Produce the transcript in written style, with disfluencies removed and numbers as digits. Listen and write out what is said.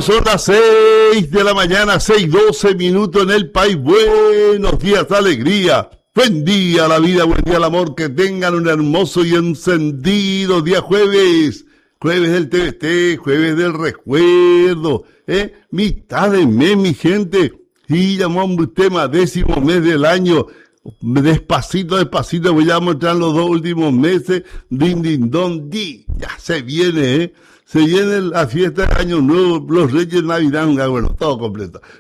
Bueno, son las 6 de la mañana, 6:12 en el país. Buenos días, alegría. Buen día la vida, buen día el amor. Que tengan un hermoso y encendido día jueves. Jueves del TVT, jueves del recuerdo. Mitad de mes, mi gente. Y llamamos un tema, 10º mes del año. Despacito, despacito, voy a mostrar los 2 últimos meses. Din, din, don, di. Ya se viene, Se viene la fiesta de Año Nuevo, los Reyes, Navidad, bueno, todo completo.